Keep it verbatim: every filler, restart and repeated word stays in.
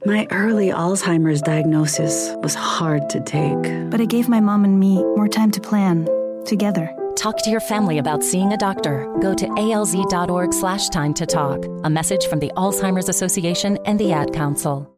My early Alzheimer's diagnosis was hard to take. But it gave my mom and me more time to plan, together. Talk to your family about seeing a doctor. Go to alz.org slash time to talk. A message from the Alzheimer's Association and the Ad Council.